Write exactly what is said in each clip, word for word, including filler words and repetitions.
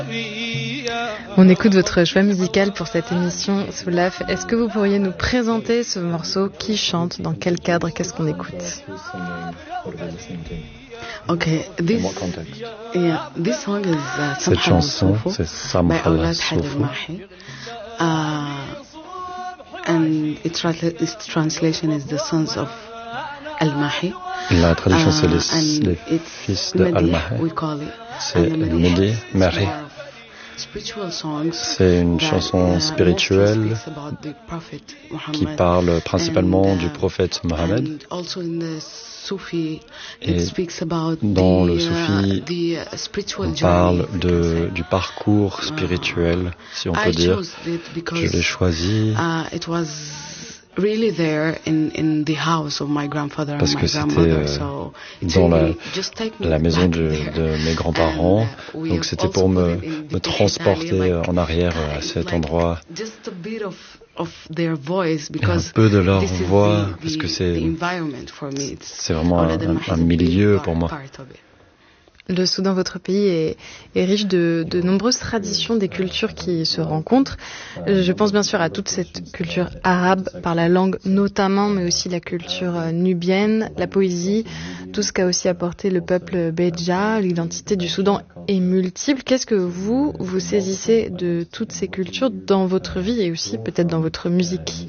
On écoute votre choix musical pour cette émission Soulaf. Est-ce que vous pourriez nous présenter ce morceau? Qui chante? Dans quel cadre? Qu'est-ce qu'on écoute? Okay, this, yeah, this song is uh, Cette chanson, c'est Samhala Soufou. Uh, and its, its translation is the sons of Al-Mahi. La traduction, c'est les, les fils de Al-Mahi. C'est Midi, Mahi. C'est une chanson spirituelle qui parle principalement du prophète Mohammed. Et dans le soufi, on parle de, du parcours spirituel, si on peut dire. Je l'ai choisi parce que c'était euh, dans la, la maison de, de mes grands-parents, donc c'était pour me, me transporter en arrière à cet endroit. Et un peu de leur voix, parce que c'est, c'est vraiment un, un milieu pour moi. Le Soudan, votre pays, est, est riche de, de nombreuses traditions, des cultures qui se rencontrent. Je pense bien sûr à toute cette culture arabe, par la langue notamment, mais aussi la culture nubienne, la poésie, tout ce qu'a aussi apporté le peuple Beja. L'identité du Soudan est multiple. Qu'est-ce que vous, vous saisissez de toutes ces cultures dans votre vie et aussi peut-être dans votre musique?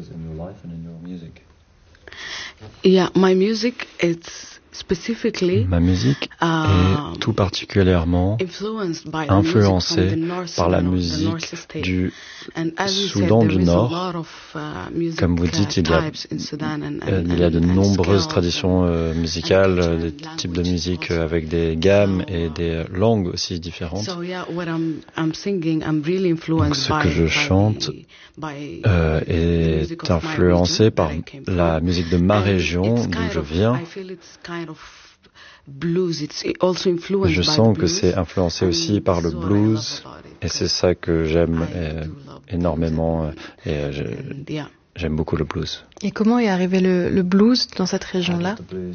Yeah, my music, it's Ma musique est tout particulièrement influencée par la musique du Soudan du Nord. Comme vous dites, il y a, il y a de nombreuses traditions euh, musicales, des types de musique avec des gammes et des langues aussi différentes. Donc ce que je chante euh, est influencé par la musique de ma région, d'où je viens. Je sens que c'est influencé aussi par le blues et c'est ça que j'aime euh, énormément et je, j'aime beaucoup le blues. Et comment est arrivé le, le blues dans cette région-là?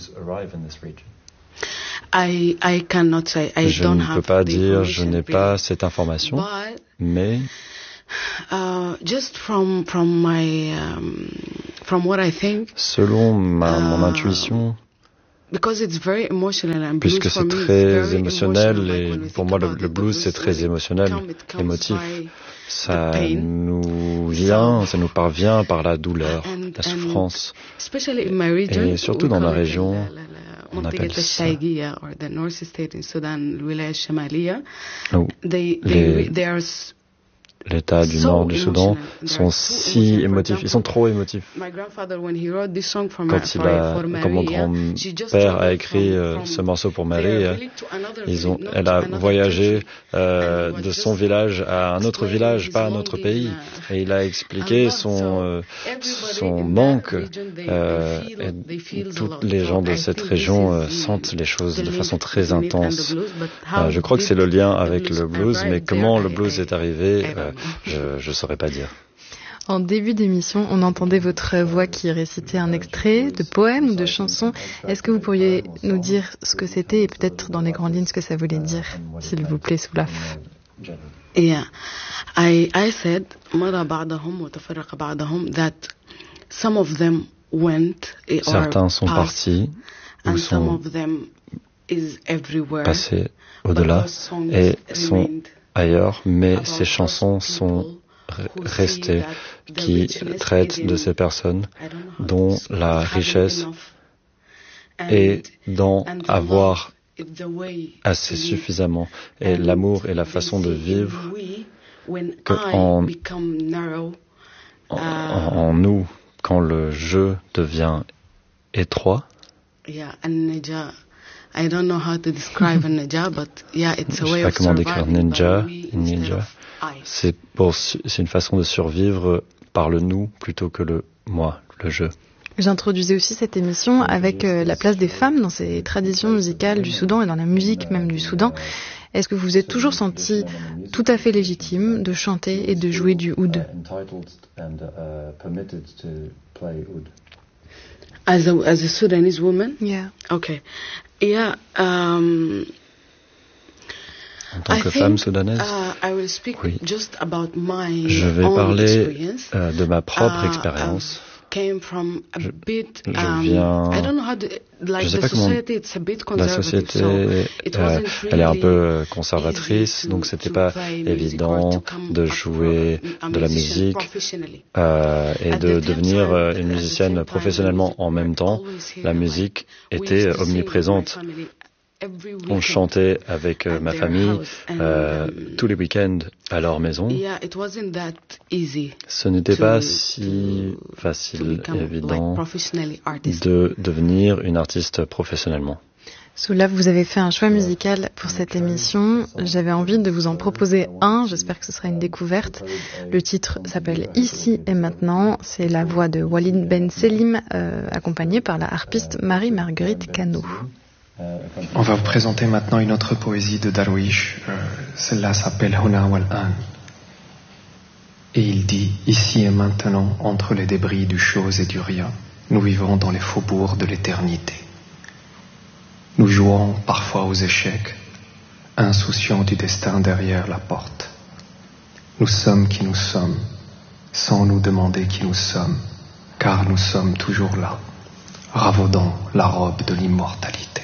I, I cannot say, I je don't ne have peux pas dire, je n'ai pas cette information, mais Uh, just from from my um, from what I think, selon ma, mon intuition, because it's very emotional and blues puisque for c'est me is très very émotionnel emotional, et like pour moi le, le blues c'est très émotionnel, émotif. Ça nous vient, ça nous parvient par la douleur, and, la souffrance. Region, et surtout dans la région, on appelle ça oh, les, l'État du nord du Soudan sont si émotifs, ils sont trop émotifs. Quand, il a, quand mon grand-père a écrit euh, ce morceau pour Marie, ils ont, elle a voyagé euh, de son village à un autre village, pas à un autre pays, et il a expliqué son, euh, son manque. Euh, et tous les gens de cette région euh, sentent les choses de façon très intense. Euh, je crois que c'est le lien avec le blues, mais comment le blues est arrivé, euh, je ne saurais pas dire. En début d'émission, on entendait votre voix qui récitait un extrait de poème ou de chanson. Est-ce que vous pourriez nous dire ce que c'était et peut-être dans les grandes lignes ce que ça voulait dire, s'il vous plaît, Soulaf? Yeah, I I said مضى بعضهم وتفرق بعضهم that some of them went or certains sont partis ou sont passés au-delà et sont ailleurs, mais ces chansons sont restées qui traitent de ces personnes dont la richesse est d'en avoir assez suffisamment et l'amour et la façon de vivre qu'en en, en nous, quand le jeu devient étroit. I don't know how to describe a ninja, but yeah, it's a way of surviving. Je sais pas comment décrire ninja. Ninja, c'est pour, c'est une façon de survivre par le nous plutôt que le moi, le je. J'introduisais aussi cette émission avec euh, la place des femmes dans ces traditions musicales du Soudan et dans la musique même du Soudan. Est-ce que vous vous êtes toujours senti tout à fait légitime de chanter et de jouer du oud? As a, as a Sudanese woman? Yeah. Okay. Yeah. Um, en tant que femme soudanaise? Oui. Je vais parler euh, de ma propre expérience. Je, je viens, je ne sais pas comment, la société, euh, elle est un peu conservatrice, donc c'était pas évident de jouer de la musique euh, et de devenir une musicienne professionnellement en même temps. La musique était omniprésente. On chantait avec euh, ma famille euh, tous les week-ends à leur maison. Ce n'était pas si facile et évident de devenir une artiste professionnellement. Soula, vous avez fait un choix musical pour cette émission. J'avais envie de vous en proposer un. J'espère que ce sera une découverte. Le titre s'appelle Ici et maintenant. C'est la voix de Walid Ben Selim, euh, accompagnée par la harpiste Marie-Marguerite Cano. On va vous présenter maintenant une autre poésie de Darwish. Euh, celle-là s'appelle Huna wal An. Et il dit, ici et maintenant, entre les débris du chose et du rien, nous vivons dans les faubourgs de l'éternité. Nous jouons parfois aux échecs, insouciants du destin derrière la porte. Nous sommes qui nous sommes, sans nous demander qui nous sommes, car nous sommes toujours là, ravaudant la robe de l'immortalité.